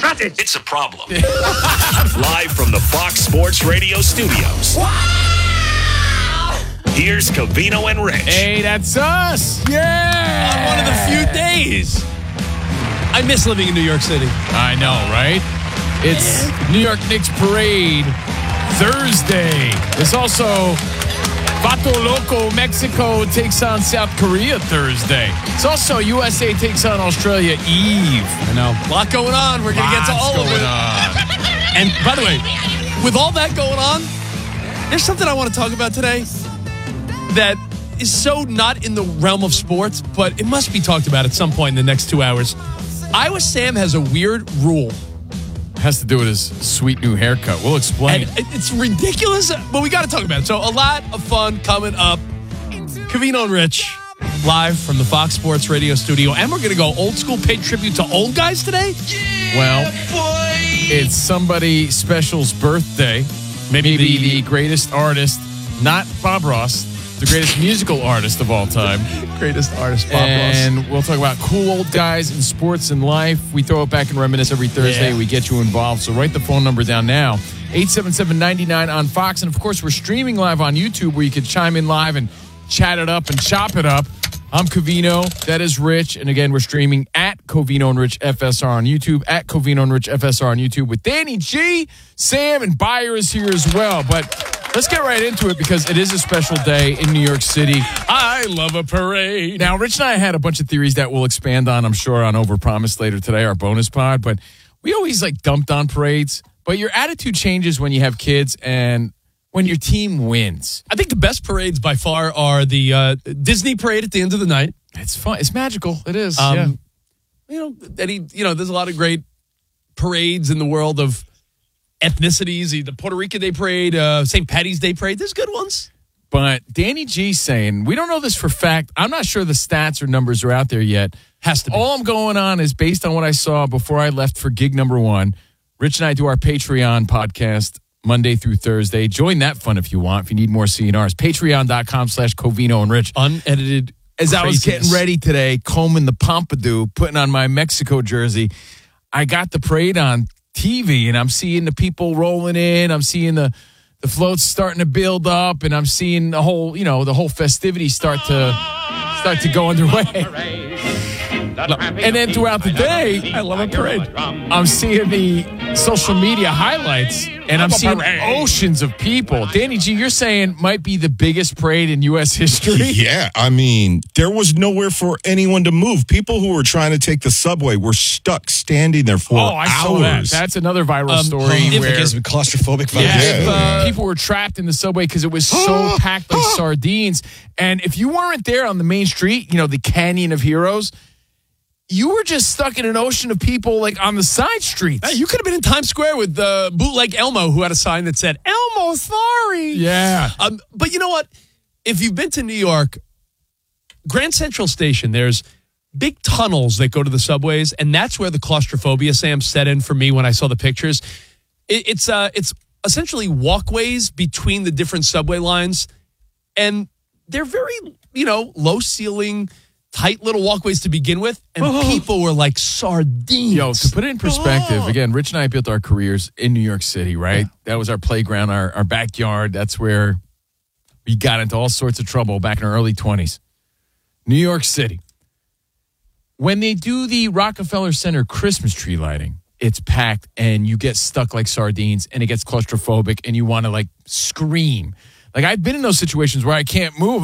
Cut it! It's a problem. Live from the Fox Sports Radio studios. Here's Covino and Rich. Hey, that's us. Yeah. On one of the few days. I miss living in New York City. I know, right? It's New York Knicks Parade Thursday. It's also Vato Loco Mexico takes on South Korea Thursday. It's also USA takes on Australia Eve. I know. A lot going on. We're going to get to all of it. And by the way, with all that going on, there's something I want to talk about today that is so not in the realm of sports, but it must be talked about at some point in the next 2 hours. Iowa Sam has a weird rule. Has to do with his sweet new haircut. We'll explain. And it's ridiculous, but we got to talk about it. So a lot of fun coming up. Covino and Rich, live from the Fox Sports Radio studio. And we're going to go old school, pay tribute to old guys today. Well, it's somebody special's birthday. Maybe the greatest artist, not Bob Ross, the greatest musical artist of all time. Greatest artist, Bob Ross. And we'll talk about cool old guys in sports and life. We throw it back and reminisce every Thursday. Yeah. We get you involved. So write the phone number down now. 877-99 on Fox. And, of course, we're streaming live on YouTube where you can chime in live and chat it up and chop it up. I'm Covino. That is Rich. And, again, we're streaming at Covino and Rich FSR on YouTube, at Covino and Rich FSR on YouTube with Danny G, Sam, and Byer is here as well. But let's get right into it because it is a special day in New York City. I love a parade. Now, Rich and I had a bunch of theories that we'll expand on, I'm sure, on Overpromise later today, our bonus pod. But we always, dumped on parades. But your attitude changes when you have kids and when your team wins. I think the best parades by far are the Disney parade at the end of the night. It's fun. It's magical. It is. There's a lot of great parades in the world of ethnicities. The Puerto Rican Day Parade, St. Patty's Day Parade. There's good ones. But Danny G's saying, we don't know this for fact. I'm not sure the stats or numbers are out there yet. Has to be. All I'm going on is based on what I saw before I left for gig number one. Rich and I do our Patreon podcast Monday through Thursday. Join that fun if you want, if you need more CNRs. Patreon.com/Covino and Rich. Unedited As I was craziness. getting ready today, combing the pompadour, putting on my Mexico jersey, I got the parade on TV, and I'm seeing the people rolling in. I'm seeing the floats starting to build up, and I'm seeing the whole festivity start to go underway. And then throughout the day, I love a parade. I'm seeing the social media highlights, and I'm seeing oceans of people. Danny G, you're saying might be the biggest parade in U.S. history? Yeah, I mean, there was nowhere for anyone to move. People who were trying to take the subway were stuck standing there for I saw that. hours. That's another viral story where It gives me claustrophobic vibes. Yeah. people were trapped in the subway because it was so packed like sardines. And if you weren't there on the main street, the Canyon of Heroes, you were just stuck in an ocean of people on the side streets. Hey, you could have been in Times Square with Bootleg Elmo, who had a sign that said, "Elmo, sorry." Yeah. But you know what? If you've been to New York, Grand Central Station, there's big tunnels that go to the subways, and that's where the claustrophobia, Sam, set in for me when I saw the pictures. It's essentially walkways between the different subway lines, and they're very, low ceiling, tight little walkways to begin with, and people were like sardines. Yo, to put it in perspective, again, Rich and I built our careers in New York City, right? Yeah. That was our playground, our backyard. That's where we got into all sorts of trouble back in our early 20s. New York City. When they do the Rockefeller Center Christmas tree lighting, it's packed and you get stuck like sardines and it gets claustrophobic and you want to scream. I've been in those situations where I can't move.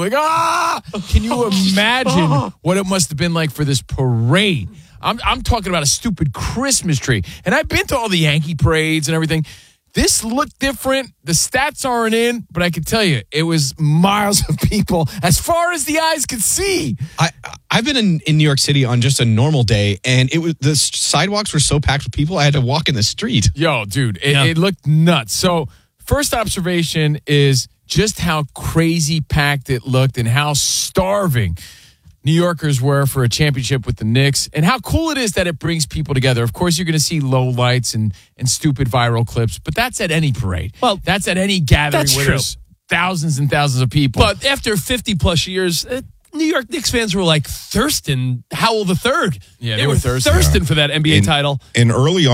Can you imagine what it must have been like for this parade? I'm talking about a stupid Christmas tree. And I've been to all the Yankee parades and everything. This looked different. The stats aren't in, but I can tell you, it was miles of people as far as the eyes could see. I've been in New York City on just a normal day, and the sidewalks were so packed with people, I had to walk in the street. Yo, dude, it looked nuts. So first observation is just how crazy packed it looked and how starving New Yorkers were for a championship with the Knicks, and how cool it is that it brings people together. Of course, you're going to see low lights and stupid viral clips, but that's at any parade. Well, that's at any gathering where there's thousands and thousands of people. But after 50-plus years, New York Knicks fans were thirsting Howell III. Yeah, they were thirsty for that NBA title. And early on,